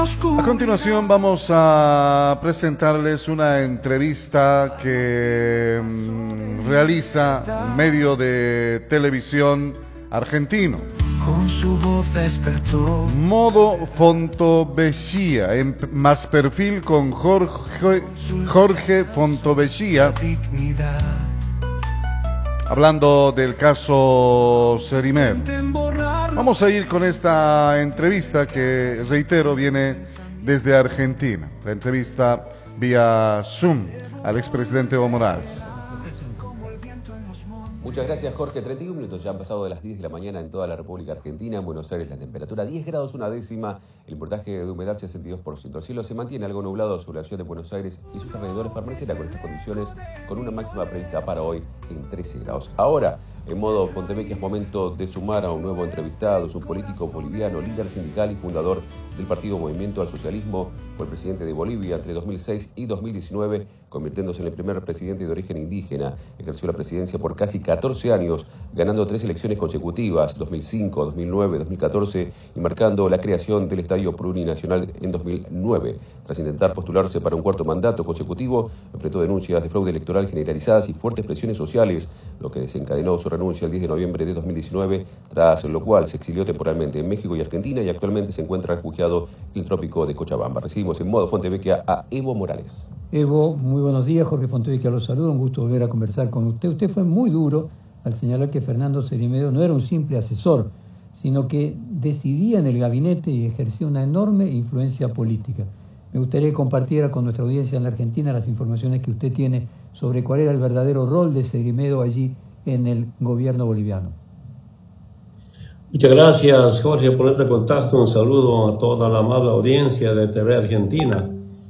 A continuación vamos a presentarles una entrevista que realiza un medio de televisión argentino. Con su voz despertó. Modo Fontobecía, en Más Perfil con Jorge Fontobecía, hablando del caso Serimed. Vamos a ir con esta entrevista que, reitero, viene desde Argentina. La entrevista vía Zoom al expresidente Evo Morales. Muchas gracias, Jorge. 31 minutos ya han pasado de las 10 de la mañana en toda la República Argentina. En Buenos Aires la temperatura 10 grados una décima, el porcentaje de humedad 62%. El cielo se mantiene algo nublado sobre la ciudad de Buenos Aires y sus alrededores permanecerá con estas condiciones con una máxima prevista para hoy en 13 grados. Ahora, en modo Fontevecchia, es momento de sumar a un nuevo entrevistado. Es un político boliviano, líder sindical y fundador del partido Movimiento al Socialismo. Fue presidente de Bolivia entre 2006 y 2019, convirtiéndose en el primer presidente de origen indígena. Ejerció la presidencia por casi 14 años, ganando 3 elecciones consecutivas, 2005, 2009, 2014, y marcando la creación del Estadio Plurinacional en 2009. Tras intentar postularse para un cuarto mandato consecutivo, enfrentó denuncias de fraude electoral generalizadas y fuertes presiones sociales, lo que desencadenó su renuncia el 10 de noviembre de 2019, tras lo cual se exilió temporalmente en México y Argentina y actualmente se encuentra refugiado en el trópico de Cochabamba. Recibimos en modo Fontevecchia a Evo Morales. Evo, muy buenos días. Jorge Fontevecchia los saluda, un gusto volver a conversar con usted. Usted fue muy duro al señalar que Fernando Serimedo no era un simple asesor, sino que decidía en el gabinete y ejercía una enorme influencia política. Me gustaría que compartiera con nuestra audiencia en la Argentina las informaciones que usted tiene sobre cuál era el verdadero rol de Serimedo allí en el gobierno boliviano. Muchas gracias, Jorge, por este contacto. Un saludo a toda la amable audiencia de TV Argentina.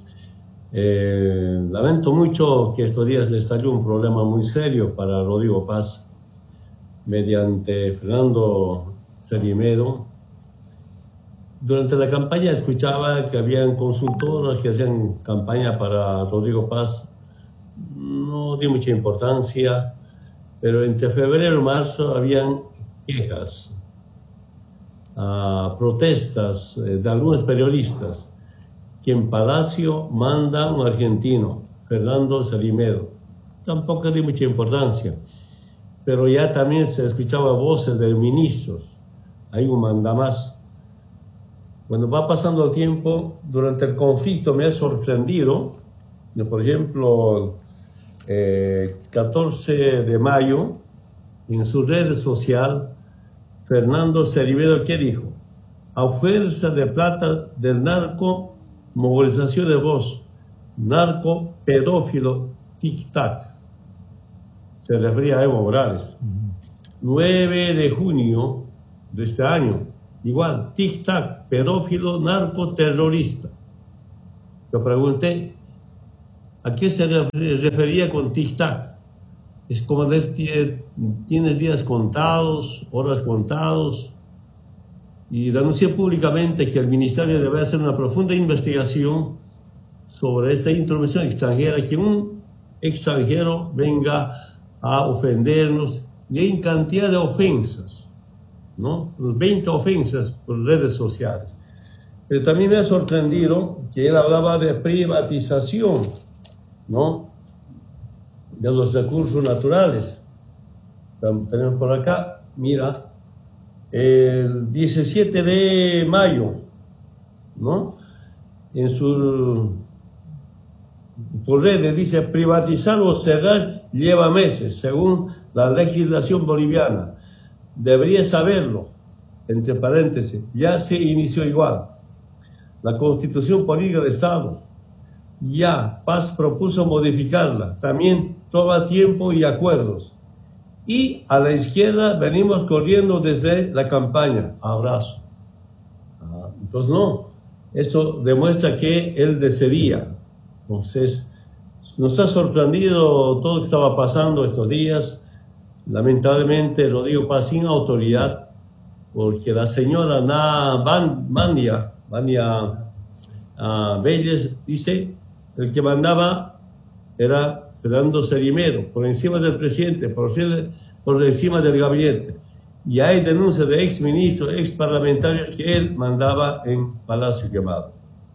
Lamento mucho que estos días le salió un problema muy serio para Rodrigo Paz mediante Fernando Serimedo. Durante la campaña escuchaba que habían consultoras que hacían campaña para Rodrigo Paz. No di mucha importancia, pero entre febrero y marzo habían quejas, protestas de algunos periodistas que en Palacio manda un argentino, Fernando Serimedo. Tampoco di mucha importancia, pero ya también se escuchaba voces de ministros, hay un mandamás. Cuando va pasando el tiempo, durante el conflicto me ha sorprendido, por ejemplo, 14 de mayo, en su red social, Fernando Serimedo, ¿qué dijo? A fuerza de plata del narco, movilización de voz, narco pedófilo, tic-tac. Se refería a Evo Morales. 9 de junio de este año, igual, tic-tac, pedófilo, narco, terrorista. Yo pregunté, ¿a qué se refería con tic-tac? Es como tienes días contados, horas contados, y denuncié públicamente que el Ministerio debe hacer una profunda investigación sobre esta intromisión extranjera, que un extranjero venga a ofendernos, y hay cantidad de ofensas, ¿no? 20 ofensas por redes sociales. Pero también me ha sorprendido que él hablaba de privatización, ¿no?, de los recursos naturales. Tenemos por acá, mira, el 17 de mayo, ¿no?, en su redes dice: privatizar o cerrar lleva meses, según la legislación boliviana. Debería saberlo, entre paréntesis, ya se inició igual. La Constitución Política del Estado, ya Paz propuso modificarla, también toma tiempo y acuerdos. Y a la izquierda venimos corriendo desde la campaña. Abrazo. Entonces no, esto demuestra que él decidía. Entonces nos ha sorprendido todo lo que estaba pasando estos días. Lamentablemente Rodrigo Paz sin autoridad, porque la señora Vania Vélez dice: el que mandaba era Fernando Serimedo, por encima del presidente, por encima del gabinete. Y hay denuncias de exministros, exparlamentarios que él mandaba en Palacio Quemado.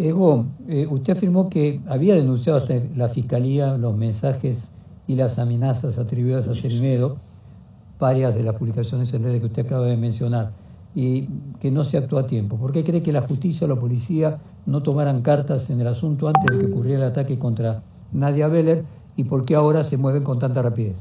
Evo, usted afirmó que había denunciado hasta la Fiscalía los mensajes y las amenazas atribuidas a Cerimedo, varias de las publicaciones en redes que usted acaba de mencionar, y que no se actuó a tiempo. ¿Por qué cree que la justicia o la policía no tomaran cartas en el asunto antes de que ocurriera el ataque contra Nadia Beller, y por qué ahora se mueven con tanta rapidez?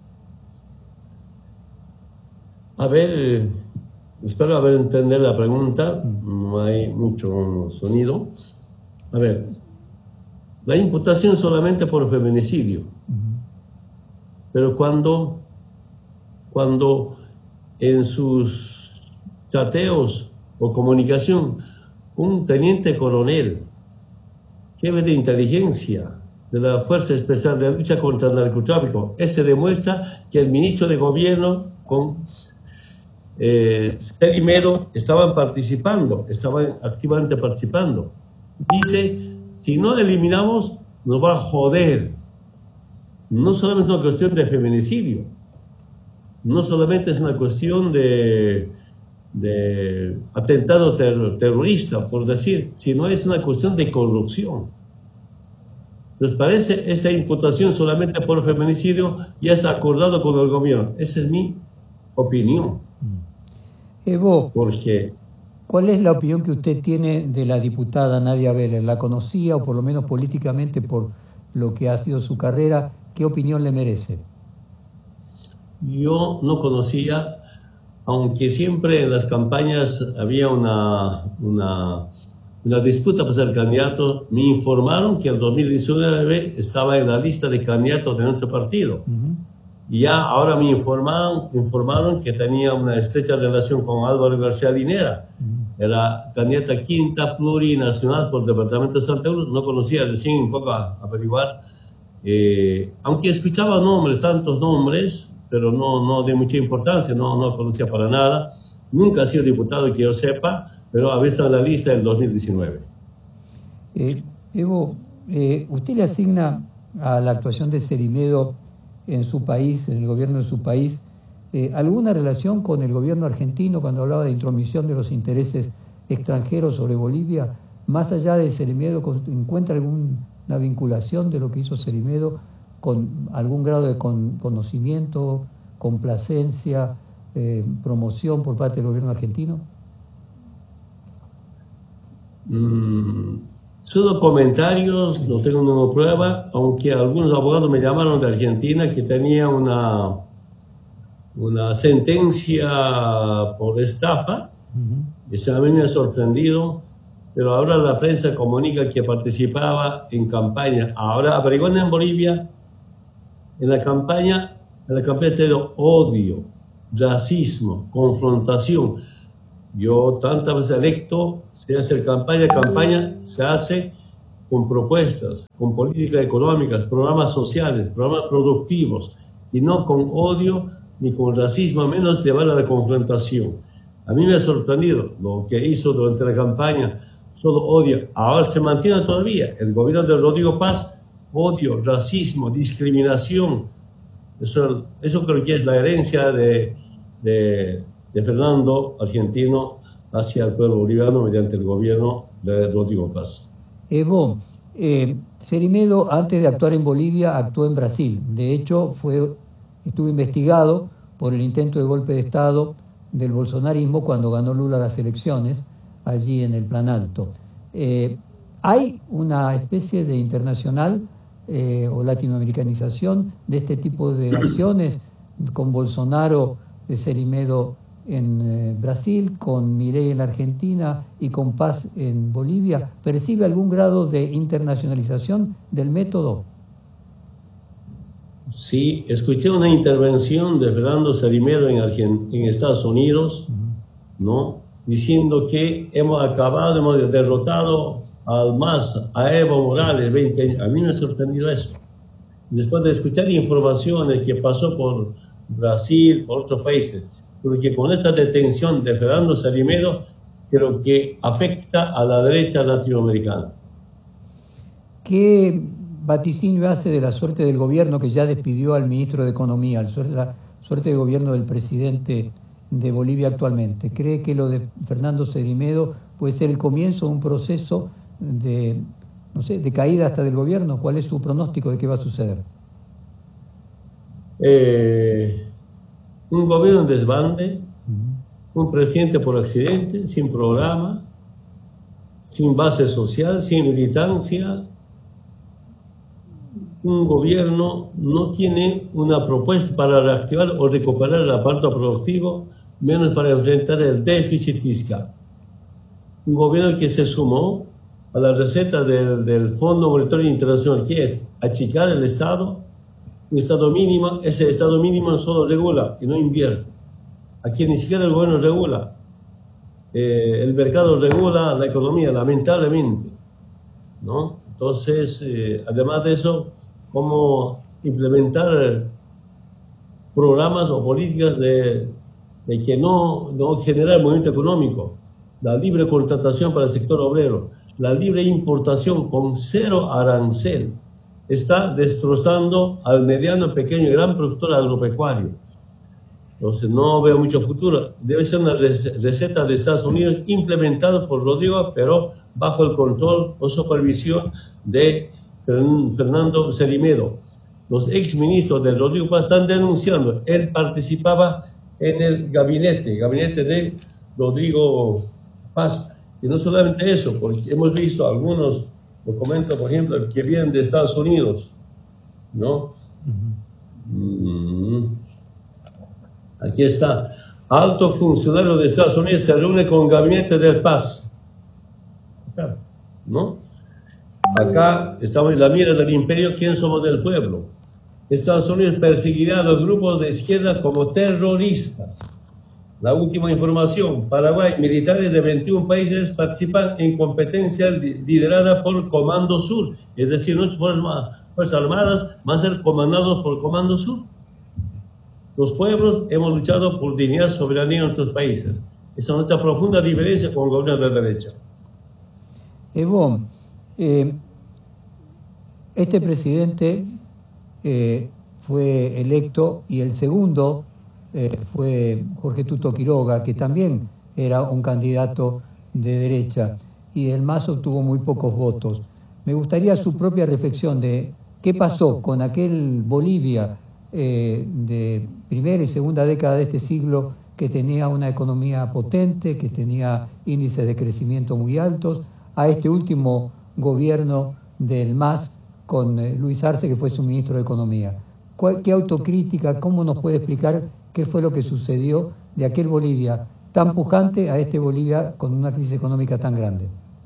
A ver, espero haber entendido la pregunta, no hay mucho sonido. A ver, la imputación solamente por feminicidio, pero cuando en sus chateos o comunicación un teniente coronel, jefe de inteligencia de la Fuerza Especial de Lucha contra el Narcotráfico, ese demuestra que el ministro de Gobierno con Cerimedo estaban activamente participando. Dice, si no eliminamos, nos va a joder. No solamente es una cuestión de feminicidio, no solamente es una cuestión de atentado terrorista, por decir, sino es una cuestión de corrupción. ¿Les parece esta imputación solamente por feminicidio ya es acordado con el gobierno? Esa es mi opinión. Evo, Porque, ¿cuál es la opinión que usted tiene de la diputada Nadia Beller? ¿La conocía o por lo menos políticamente por lo que ha sido su carrera? ¿Qué opinión le merece? yo no conocía, aunque siempre en las campañas había una disputa para ser candidato, me informaron que en 2019 estaba en la lista de candidatos de nuestro partido. Y ya ahora me informaron que tenía una estrecha relación con Álvaro García Linera. Era candidata quinta plurinacional por el departamento de Santa Cruz. No conocía, recién un poco a averiguar. Aunque escuchaba tantos nombres, pero no de mucha importancia, no conocía para nada. Nunca ha sido diputado que yo sepa, pero había estado en la lista del 2019. Evo, ¿usted le asigna a la actuación de Cerimedo en su país, en el gobierno de su país, alguna relación con el gobierno argentino cuando hablaba de intromisión de los intereses extranjeros sobre Bolivia? Más allá de Cerimedo, ¿encuentra alguna vinculación de lo que hizo Cerimedo con algún grado de conocimiento, complacencia, promoción por parte del gobierno argentino? Solo comentarios, no tengo ninguna prueba, aunque algunos abogados me llamaron de Argentina que tenía una sentencia por estafa. Eso a mí me ha sorprendido, pero ahora la prensa comunica que participaba en campaña. Ahora averiguando en Bolivia, en la campaña de odio, racismo, confrontación. Yo tantas veces electo, se hace campaña se hace con propuestas, con políticas económicas, programas sociales, programas productivos, y no con odio ni con racismo, a menos llevar a la confrontación. A mí me ha sorprendido lo que hizo durante la campaña, solo odio. Ahora se mantiene todavía el gobierno de Rodrigo Paz, odio, racismo, discriminación. Eso creo que es la herencia de Fernando Argentino hacia el pueblo boliviano mediante el gobierno de Rodrigo Paz. Evo, Cerimedo, antes de actuar en Bolivia, actuó en Brasil. De hecho, estuvo investigado por el intento de golpe de Estado del bolsonarismo cuando ganó Lula las elecciones, allí en el Planalto. ¿Hay una especie de internacional o latinoamericanización de este tipo de acciones con Bolsonaro, Cerimedo en Brasil, con Milei en la Argentina y con Paz en Bolivia? ¿Percibe algún grado de internacionalización del método? Sí, escuché una intervención de Fernando Cerimedo en Estados Unidos, ¿no? Diciendo que hemos derrotado al MAS, a Evo Morales, 20 años. A mí me ha sorprendido eso. Después de escuchar informaciones que pasó por Brasil, por otros países, porque con esta detención de Fernando Cerimedo creo que afecta a la derecha latinoamericana. ¿Qué vaticinio hace de la suerte del gobierno que ya despidió al ministro de Economía, la suerte del gobierno del presidente de Bolivia actualmente? ¿Cree que lo de Fernando Cerimedo puede ser el comienzo de un proceso no sé, de caída hasta del gobierno? ¿Cuál es su pronóstico de qué va a suceder? Un gobierno en desbande, un presidente por accidente, sin programa, sin base social, sin militancia. Un gobierno no tiene una propuesta para reactivar o recuperar el aparato productivo, menos para enfrentar el déficit fiscal. Un gobierno que se sumó a la receta del Fondo Monetario Internacional, que es achicar el Estado, un Estado mínimo. Ese Estado mínimo solo regula y no invierte. Aquí ni siquiera el gobierno regula. El mercado regula la economía, lamentablemente, ¿no? Entonces, además de eso, cómo implementar programas o políticas de que no generar movimiento económico, la libre contratación para el sector obrero, la libre importación con cero arancel, está destrozando al mediano, pequeño y gran productor agropecuario. Entonces no veo mucho futuro. Debe ser una receta de Estados Unidos implementada por Rodrigo, pero bajo el control o supervisión de Fernando Cerime. Los exministros de Rodrigo Paz están denunciando. Él participaba en el gabinete de Rodrigo Paz. Y no solamente eso, porque hemos visto algunos documentos, por ejemplo, que vienen de Estados Unidos, ¿no? Aquí está. Alto funcionario de Estados Unidos se reúne con gabinete del Paz, ¿no? Acá estamos en la mira del imperio. ¿Quién somos del pueblo? Estados Unidos perseguirá a los grupos de izquierda como terroristas. La última información: Paraguay, militares de 21 países participan en competencia liderada por Comando Sur. Es decir, nuestras Fuerzas Armadas van a ser comandados por Comando Sur. Los pueblos hemos luchado por dignidad, soberanía en nuestros países. Esa es nuestra profunda diferencia con el gobierno de derecha. Evo, este presidente fue electo, y el segundo fue Jorge Tuto Quiroga, que también era un candidato de derecha, y el MAS obtuvo muy pocos votos. Me gustaría su propia reflexión de qué pasó con aquel Bolivia de primera y segunda década de este siglo, que tenía una economía potente, que tenía índices de crecimiento muy altos, a este último gobierno del MAS con Luis Arce, que fue su ministro de Economía. ¿Qué autocrítica, cómo nos puede explicar qué fue lo que sucedió de aquel Bolivia tan pujante a este Bolivia con una crisis económica tan grande?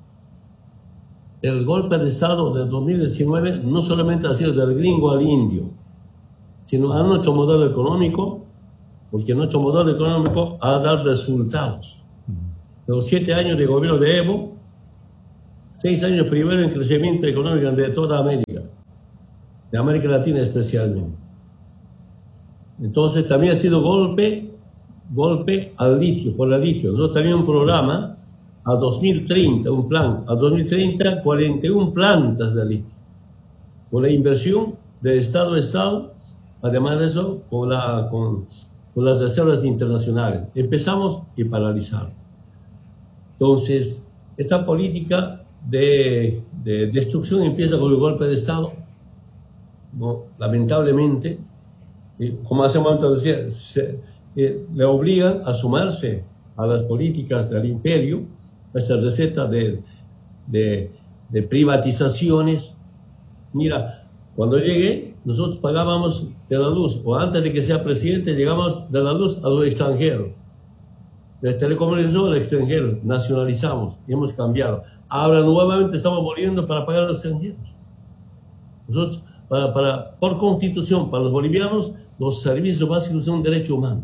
El golpe de Estado de 2019 no solamente ha sido del gringo al indio, sino a nuestro modelo económico, porque nuestro modelo económico ha dado resultados. Los 7 años de gobierno de Evo, 6 años primero en crecimiento económico de toda América, de América Latina especialmente. Entonces también ha sido golpe al litio, por el litio. Nosotros teníamos un programa a 2030, un plan, a 2030, 41 plantas de litio. Con la inversión de Estado a Estado, además de eso, con las reservas internacionales. Empezamos y paralizamos. Entonces, esta política de destrucción empieza con el golpe de Estado, ¿no? Lamentablemente, como hace un momento decía, le obligan a sumarse a las políticas del imperio, a esa receta de privatizaciones. Mira, cuando llegué, nosotros pagábamos de la luz, o antes de que sea presidente, llegamos de la luz a los extranjeros. De telecomunicación al extranjero, nacionalizamos y hemos cambiado. Ahora nuevamente estamos volviendo para pagar a los extranjeros. Nosotros, por constitución, para los bolivianos, los servicios básicos son un derecho humano.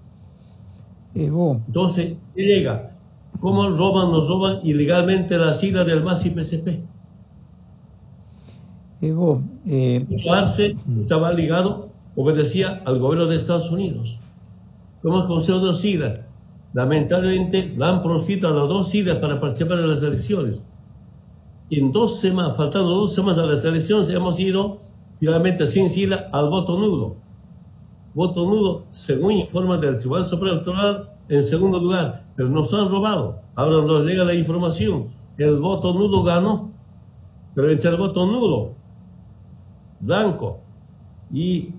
Entonces, llega, ¿cómo nos roban ilegalmente las islas del MAS y PCP? Arce estaba ligado, obedecía al gobierno de Estados Unidos. ¿Cómo conseguido 2 islas? Lamentablemente, la han proscrito a las 2 islas para participar en las elecciones. Y en 2 semanas, faltando 2 semanas a las elecciones, hemos ido finalmente sin islas al voto nulo. Voto nulo, según informa del Tribunal Supremo Electoral, en segundo lugar, pero nos han robado. Ahora nos llega la información. el voto nulo ganó, pero entre el voto nulo, blanco, y,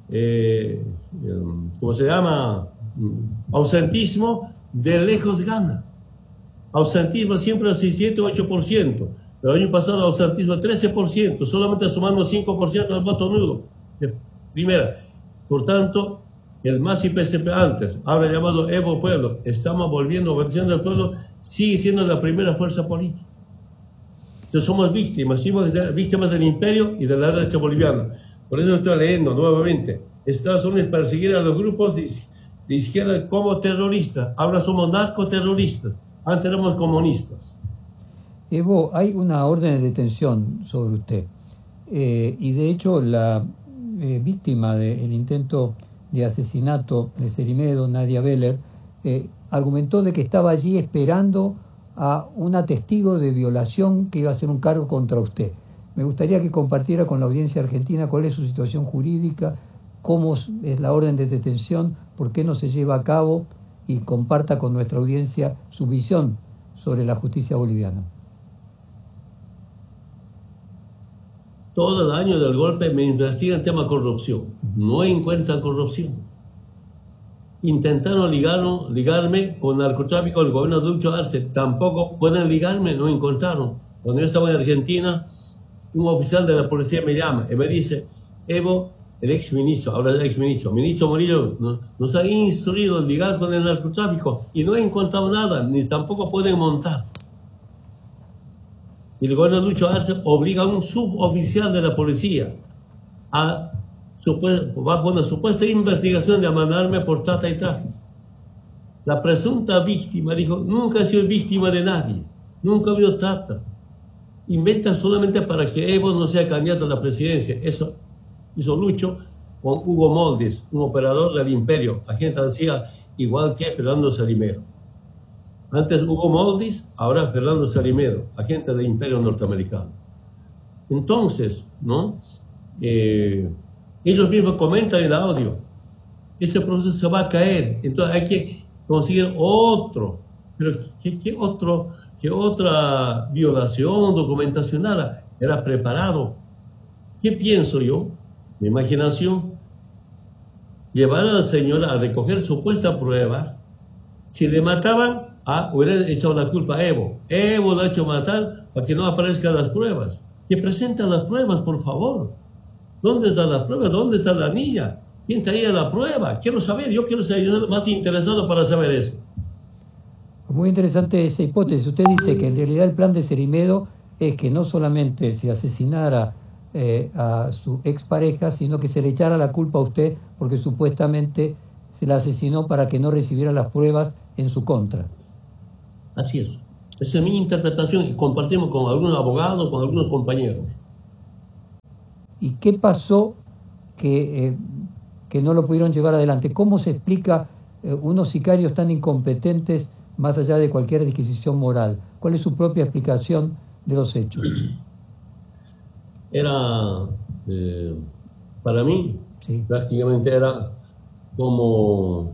¿cómo se llama? Ausentismo, de lejos gana. Ausentismo siempre al 7-8%. El año pasado ausentismo 13%, solamente sumando 5% al voto nulo. Primera. Por tanto, el MAS y PSP antes, ahora llamado Evo Pueblo, estamos volviendo, versión del pueblo, sigue siendo la primera fuerza política. Entonces somos víctimas del imperio y de la derecha boliviana. Por eso estoy leyendo nuevamente. Estados Unidos perseguir a los grupos de izquierda como terroristas. Ahora somos narcoterroristas. Antes éramos comunistas. Evo, hay una orden de detención sobre usted. Y de hecho la víctima del intento de asesinato de Cerimedo, Nadia Beller, argumentó de que estaba allí esperando a una testigo de violación que iba a hacer un cargo contra usted. Me gustaría que compartiera con la audiencia argentina cuál es su situación jurídica, cómo es la orden de detención, por qué no se lleva a cabo, y comparta con nuestra audiencia su visión sobre la justicia boliviana. Todo el año del golpe me investigan tema de corrupción. No encuentran corrupción. Intentaron ligarme con narcotráfico del gobierno de Lucho Arce. Tampoco pueden ligarme, no encontraron. Cuando yo estaba en Argentina, un oficial de la policía me llama y me dice: Evo, el exministro, ahora el exministro, ministro Murillo, nos ha instruido en ligar con el narcotráfico y no he encontrado nada, ni tampoco pueden montar. Y el gobierno de Lucho Arce obliga a un suboficial de la policía bajo una supuesta investigación de mandarme por trata y tráfico. La presunta víctima dijo: nunca he sido víctima de nadie, nunca ha habido trata. Inventan solamente para que Evo no sea candidato a la presidencia. Eso hizo Lucho con Hugo Moldes, un operador del imperio, agente ancilla, igual que Fernando Cerimedo. Antes Hugo Moldes, ahora Fernando Cerimedo, agente del imperio norteamericano. Entonces, ¿no? Ellos mismos comentan en el audio: ese proceso se va a caer, entonces hay que conseguir otro. Pero ¿qué otra violación, documentación, nada? Era preparado. ¿Qué pienso yo? Mi imaginación. Llevar a la señora a recoger supuesta prueba. Si le mataban, hubieran echado la culpa a Evo. Evo lo ha hecho matar para que no aparezcan las pruebas. Que presenten las pruebas, por favor. ¿Dónde están las pruebas? ¿Dónde está la niña? ¿Quién traía la prueba? Quiero saber, yo soy más interesado para saber eso. Muy interesante esa hipótesis. Usted dice que en realidad el plan de Cerimedo es que no solamente se asesinara a su expareja, sino que se le echara la culpa a usted porque supuestamente se la asesinó para que no recibiera las pruebas en su contra. Así es. Esa es mi interpretación y compartimos con algunos abogados, con algunos compañeros. ¿Y qué pasó que no lo pudieron llevar adelante? ¿Cómo se explica unos sicarios tan incompetentes más allá de cualquier disquisición moral? ¿Cuál es su propia explicación de los hechos? Era, para mí, sí, prácticamente era como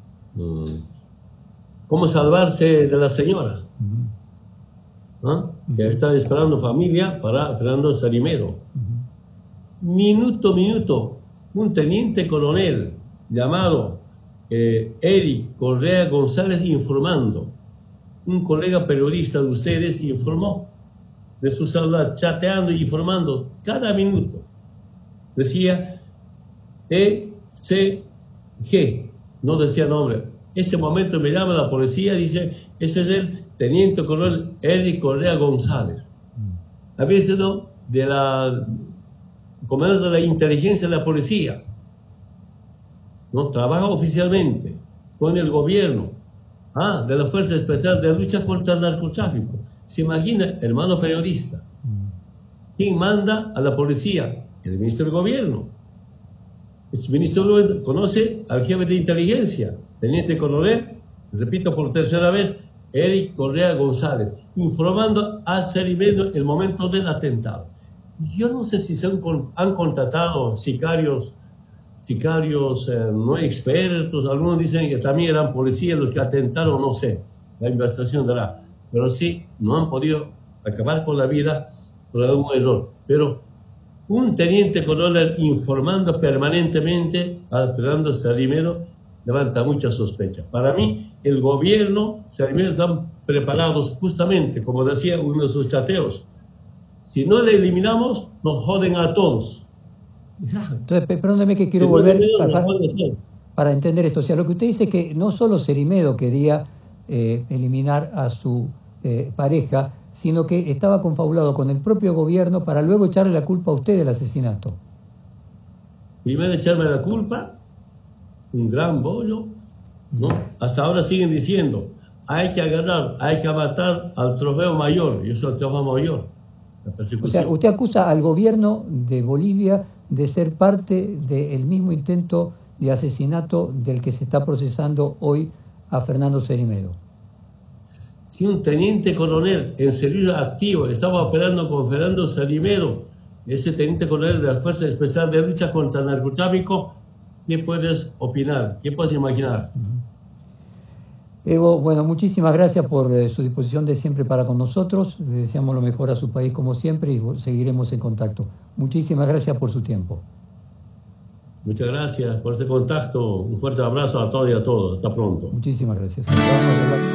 salvarse de la señora, ¿no? Que estaba esperando familia para Fernando Cerimedo. Minuto, un teniente coronel llamado Eric Correa González informando. Un colega periodista de ustedes informó de su celular, chateando y informando cada minuto. Decía ECG, no decía nombre. Ese momento me llama la policía y dice: ese es el teniente coronel Eric Correa González. Había sido de la comandante de la inteligencia de la policía. ¿No? Trabaja oficialmente con el gobierno, de la Fuerza Especial de Lucha contra el Narcotráfico. Se imagina, hermano periodista, ¿quién manda a la policía? El ministro del gobierno. El ministro conoce al jefe de inteligencia, teniente coronel, repito por tercera vez, Eric Correa González, informando a Cerimedo el momento del atentado. Yo no sé si se han contratado sicarios no expertos, algunos dicen que también eran policías los que atentaron, no sé, la investigación dará, pero sí, no han podido acabar con la vida por algún error. Pero un teniente coronel informando permanentemente a Fernando Sarimero levanta mucha sospecha. Para mí, el gobierno, Sarimero, están preparados justamente, como decía uno de sus chateos. Si no le eliminamos, nos joden a todos. Entonces, perdóneme que quiero volver para entender esto. O sea, lo que usted dice es que no solo Cerimedo quería eliminar a su pareja, sino que estaba confabulado con el propio gobierno para luego echarle la culpa a usted del asesinato. Primero echarme la culpa, un gran bollo, ¿no? Hasta ahora siguen diciendo, hay que agarrar, hay que matar al trofeo mayor, y eso es el trofeo mayor, la persecución. O sea, usted acusa al gobierno de Bolivia de ser parte del mismo intento de asesinato del que se está procesando hoy a Fernando Cerimedo. Si un teniente coronel en servicio activo estaba operando con Fernando Cerimedo, ese teniente coronel de la Fuerza Especial de Lucha contra el Narcotráfico, ¿qué puedes opinar? ¿Qué puedes imaginar? Evo, bueno, muchísimas gracias por su disposición de siempre para con nosotros. Le deseamos lo mejor a su país como siempre y seguiremos en contacto. Muchísimas gracias por su tiempo. Muchas gracias por este contacto. Un fuerte abrazo a todos y a todos. Hasta pronto. Muchísimas gracias.